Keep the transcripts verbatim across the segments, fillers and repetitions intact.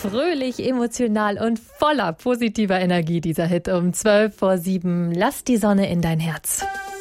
fröhlich, emotional und voller positiver Energie, dieser Hit um zwölf vor sieben. Lass die Sonne in dein Herz.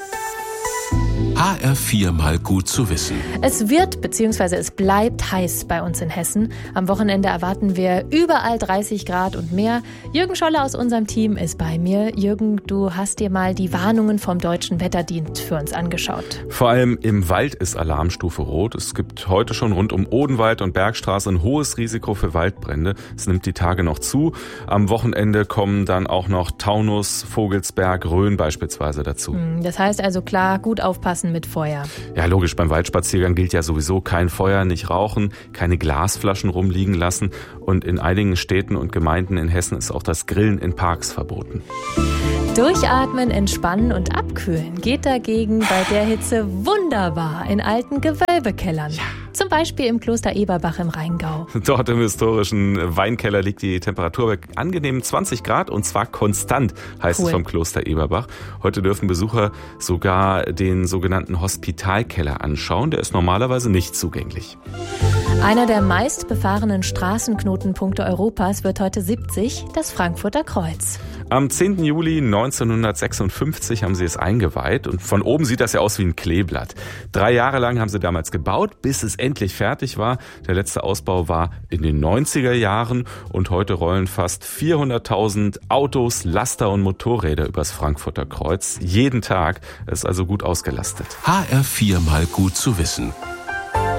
H R vier mal gut zu wissen. Es wird bzw. es bleibt heiß bei uns in Hessen. Am Wochenende erwarten wir überall dreißig Grad und mehr. Jürgen Scholle aus unserem Team ist bei mir. Jürgen, du hast dir mal die Warnungen vom Deutschen Wetterdienst für uns angeschaut. Vor allem im Wald ist Alarmstufe Rot. Es gibt heute schon rund um Odenwald und Bergstraße ein hohes Risiko für Waldbrände. Es nimmt die Tage noch zu. Am Wochenende kommen dann auch noch Taunus, Vogelsberg, Rhön beispielsweise dazu. Das heißt also klar, gut aufpassen mit Feuer. Ja, logisch, beim Waldspaziergang gilt ja sowieso kein Feuer, nicht rauchen, keine Glasflaschen rumliegen lassen. Und in einigen Städten und Gemeinden in Hessen ist auch das Grillen in Parks verboten. Durchatmen, entspannen und abkühlen geht dagegen bei der Hitze wunderbar in alten Gewölbekellern. Ja. Zum Beispiel im Kloster Eberbach im Rheingau. Dort im historischen Weinkeller liegt die Temperatur bei angenehmen zwanzig Grad und zwar konstant, heißt cool. Es vom Kloster Eberbach. Heute dürfen Besucher sogar den sogenannten Hospitalkeller anschauen. Der ist normalerweise nicht zugänglich. Einer der meist befahrenen Straßenknotenpunkte Europas wird heute siebzig, das Frankfurter Kreuz. Am zehnten Juli neunzehnhundertsechsundfünfzig haben sie es eingeweiht und von oben sieht das ja aus wie ein Kleeblatt. Drei Jahre lang haben sie damals gebaut, bis es endlich fertig war. Der letzte Ausbau war in den neunziger Jahren und heute rollen fast vierhunderttausend Autos, Laster und Motorräder übers Frankfurter Kreuz. Jeden Tag, ist also gut ausgelastet. H R vier mal gut zu wissen.